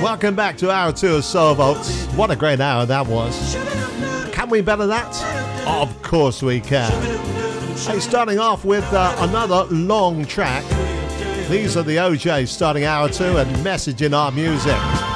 Welcome back to hour 2 of Soul Vaults. What a great hour that was. Can we better that? Of course we can. Hey, starting off with another long track. These are the OJs starting hour 2 and messaging our music.